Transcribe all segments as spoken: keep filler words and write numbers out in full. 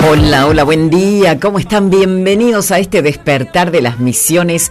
Hola, hola, buen día, ¿cómo están? Bienvenidos a este despertar de las misiones,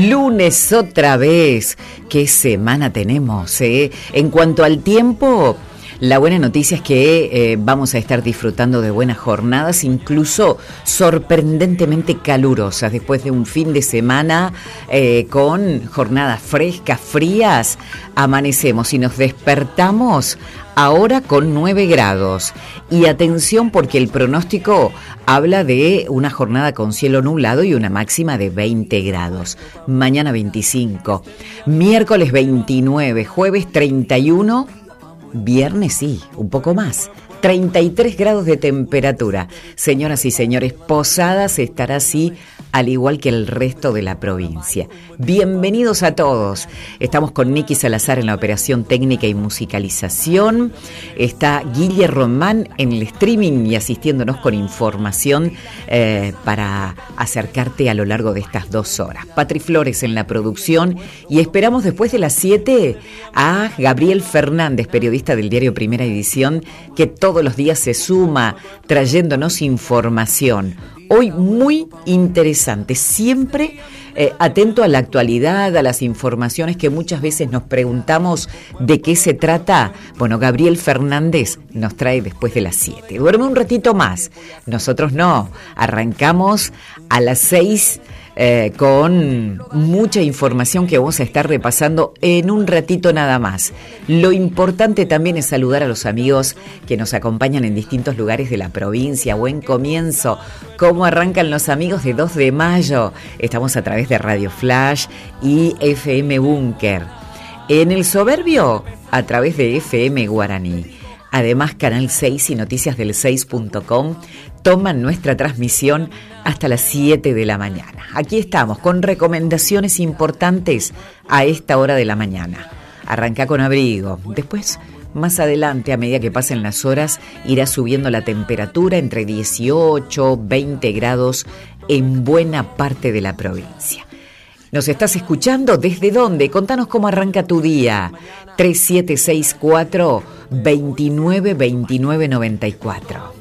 lunes otra vez. ¿Qué semana tenemos, eh? En cuanto al tiempo, la buena noticia es que eh, vamos a estar disfrutando de buenas jornadas, incluso sorprendentemente calurosas, después de un fin de semana eh, con jornadas frescas, frías. Amanecemos y nos despertamos ahora con nueve grados. Y atención, porque el pronóstico habla de una jornada con cielo nublado y una máxima de veinte grados. Mañana veinticinco, miércoles veintinueve, jueves treinta y uno, viernes sí, un poco más. treinta y tres grados de temperatura. Señoras y señores, Posadas estará así al igual que el resto de la provincia. Bienvenidos a todos. Estamos con Nicky Salazar en la operación técnica y musicalización. Está Guille Román en el streaming y asistiéndonos con información eh, para acercarte a lo largo de estas dos horas. Patri Flores en la producción y esperamos después de las siete a Gabriel Fernández, periodista del diario Primera Edición, que todos los días se suma trayéndonos información. Hoy muy interesante, siempre eh, atento a la actualidad, a las informaciones que muchas veces nos preguntamos de qué se trata. Bueno, Gabriel Fernández nos trae después de las siete. Duerme un ratito más, nosotros no. Arrancamos a las seis eh, con mucha información que vamos a estar repasando en un ratito nada más. Lo importante también es saludar a los amigos que nos acompañan en distintos lugares de la provincia. Buen comienzo. ¿Cómo arrancan los amigos de dos de mayo? Estamos a través de Radio Flash y F M Búnker. En el Soberbio, a través de F M Guaraní. Además, Canal seis y noticias del seis punto com toman nuestra transmisión hasta las siete de la mañana. Aquí estamos con recomendaciones importantes a esta hora de la mañana. Arranca con abrigo. Después, más adelante, a medida que pasen las horas, irá subiendo la temperatura entre dieciocho, veinte grados en buena parte de la provincia. ¿Nos estás escuchando? ¿Desde dónde? Contanos cómo arranca tu día. tres siete seis cuatro, dos nueve dos nueve nueve cuatro.